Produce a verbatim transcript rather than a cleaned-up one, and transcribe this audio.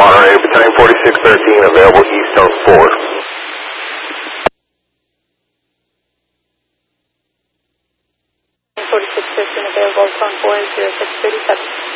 Monterey, Battalion forty-six thirteen, available east on four. forty-six thirteen available on four, zero six thirty-seven.